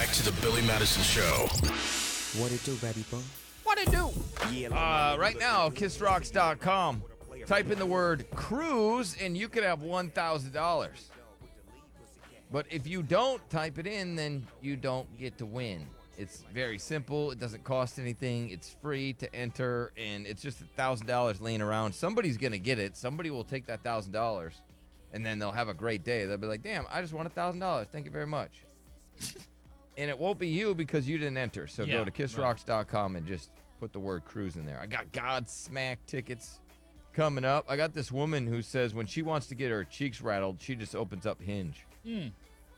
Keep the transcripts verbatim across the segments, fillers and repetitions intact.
back to the Billy Madison Show. What it do, baby boy? What it do? Uh, right now, kiss rocks dot com. Type in the word cruise and you could have one thousand dollars. But if you don't type it in, then you don't get to win. It's very simple. It doesn't cost anything. It's free to enter, and it's just one thousand dollars laying around. Somebody's going to get it. Somebody will take that one thousand dollars, and then they'll have a great day. They'll be like, damn, I just won one thousand dollars. Thank you very much. And it won't be you because you didn't enter. So Yeah, go to kiss rocks dot com and just put the word cruise in there. I got Godsmack tickets coming up. I got this woman who says when she wants to get her cheeks rattled, she just opens up Hinge. Mm.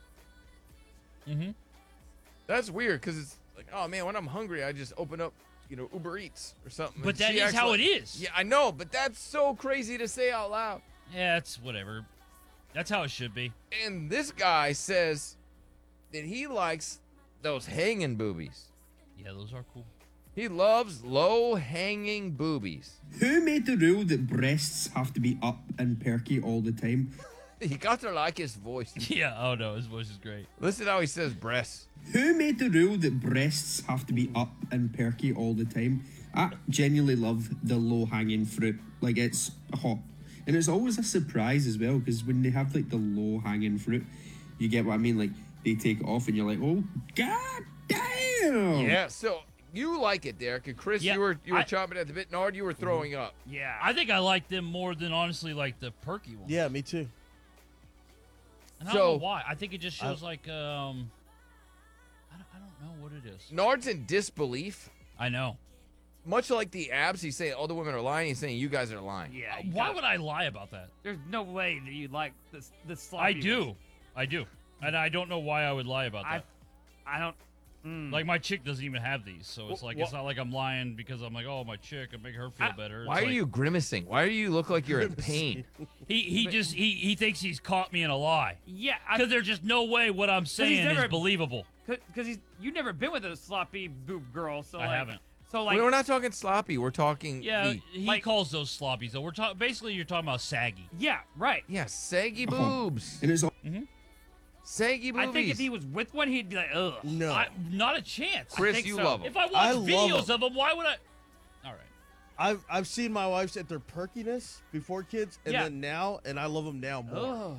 Mm-hmm. That's weird because it's like, oh man, when I'm hungry, I just open up, you know, Uber Eats or something. But And that she is acts how like- it is. Yeah, I know, but that's so crazy to say out loud. Yeah, it's whatever. That's how it should be. And this guy says that he likes those hanging boobies. Yeah, those are cool. He loves low hanging boobies. Who made the rule that breasts have to be up and perky all the time? He got to like his voice. Yeah, oh no, his voice is great. Listen how he says breasts. Who made the rule that breasts have to be up and perky all the time? I genuinely love the low-hanging fruit. Like, it's hot. And it's always a surprise as well, because when they have, like, the low-hanging fruit, you get what I mean? Like, they take it off and you're like, oh, god damn! Yeah, so you like it, Derek. And Chris, Yeah, you were you were I- chopping at the bit. Nard, you were throwing up. Yeah, I think I like them more than honestly like the perky ones. Yeah, me too. And I So- don't know why. I think it just shows like um, I don't, I don't know what it is. Nard's in disbelief. I know. Much like the abs, he's saying all the women are lying. He's saying you guys are lying. Yeah. Uh, you Why gotta- would I lie about that? There's no way that you like this. This I sloppy do. ones. I do. And I don't know why I would lie about I, that. I don't. Mm. Like, my chick doesn't even have these, so it's Wh- like, wh- it's not like I'm lying because I'm like, oh, my chick, I make her feel I- better. It's Why are like, you grimacing? Why do you look like you're in pain? He, he just, he, he thinks he's caught me in a lie. yeah, Because there's just no way what I'm saying never- is believable. because he's you've never been with a sloppy boob girl, so I like, haven't. So like, We're not talking sloppy. We're talking Yeah, the- he like- calls those sloppies, though. We're talking, basically, you're talking about saggy. yeah, right. yeah, saggy Uh-huh. boobs. And it's all Saggy boobies. I think if he was with one, he'd be like, ugh. No. I, not a chance. Chris, think you so. love them. If I watch I love videos them. of them, why would I? All right. I've I've seen my wife at their perkiness before kids, and Yeah. then now, and I love them now more.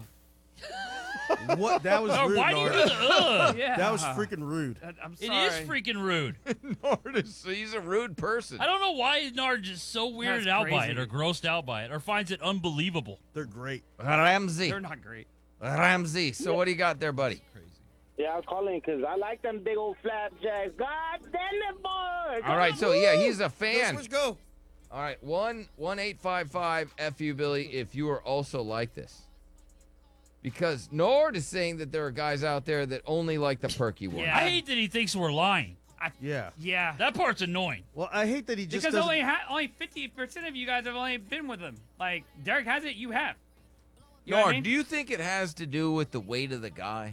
Ugh. What? That was Or rude, why do you Nard. do the ugh? Yeah. That was freaking rude. I- I'm It sorry. is freaking rude. Nard is, he's a rude person. I don't know why Nard is so weirded That's out by crazy. it or grossed out by it or finds it unbelievable. They're great. Ramsey. They're not great. Ramsey. So what do you got there, buddy? Crazy. Yeah, I was calling because I like them big old flapjacks. God damn it, boy! All right, so yeah, he's a Go, fan. switch, go. All right, one one eight five five F U Billy if you are also like this. Because Nord is saying that there are guys out there that only like the perky one. Yeah. I hate that he thinks we're lying. Yeah. Yeah. That part's annoying. Well, I hate that he just because doesn't. only ha- only fifty percent of you guys have only been with him. Like Derek has it, you have. You know what I Nord, mean? do you think it has to do with the weight of the guy?